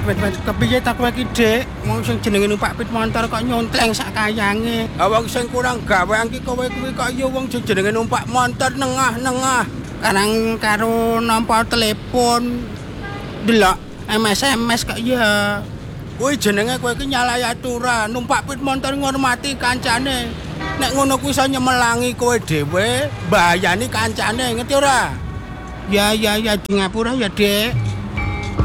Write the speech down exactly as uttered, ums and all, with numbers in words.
wis kepiye ta kowe iki, Dik? Wong sing jenenge numpak pit motor kok nyontleng sak kayange. Ah wong sing kurang gawean ki kowe kuwi kok ya wong sing jenenge numpak motor nengah-nengah. Karang karo nampa telepon. Delok M S M S kok ya. Kuwi jenenge kowe iki nyalahi aturan, numpak pit motor ngormati kancane. Nek ngono kuwi iso nyemelangi kowe dhewe, mbayani kancane, ngerti ora? Ya ya ya di ngapura ya, Dik.